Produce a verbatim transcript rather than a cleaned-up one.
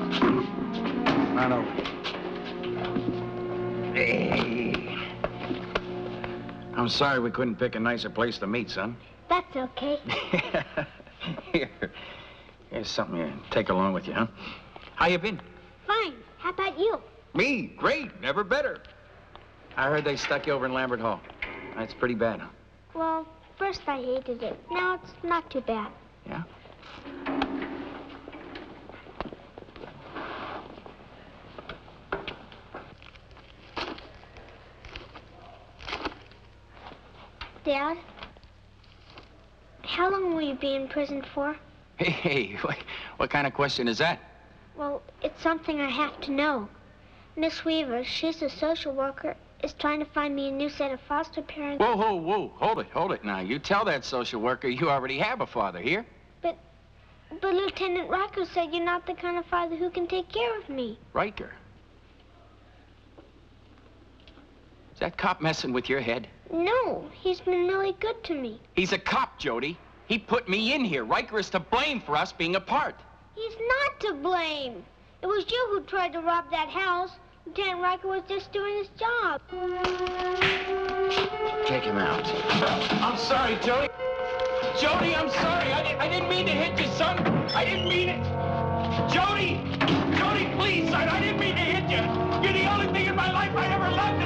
Run over. Hey. I'm sorry we couldn't pick a nicer place to meet, son. That's okay. Here. Here's something you take along with you, huh? How you been? Fine. How about you? Me? Great. Never better. I heard they stuck you over in Lambert Hall. That's pretty bad, huh? Well, first I hated it. Now it's not too bad. Yeah? Dad, how long will you be in prison for? Hey, hey, what, what kind of question is that? Well, it's something I have to know. Miss Weaver, she's a social worker, is trying to find me a new set of foster parents. Whoa, whoa, whoa, hold it, hold it now. You tell that social worker you already have a father here. But, but Lieutenant Riker said you're not the kind of father who can take care of me. Riker? Is that cop messing with your head? No, he's been really good to me. He's a cop, Jody. He put me in here. Riker is to blame for us being apart. He's not to blame. It was you who tried to rob that house. Lieutenant Riker was just doing his job. Take him out. I'm sorry, Jody. Jody, I'm sorry. I, di I didn't mean to hit you, son. I didn't mean it. Jody! Jody, please, son. I didn't mean to hit you. You're the only thing in my life I ever loved.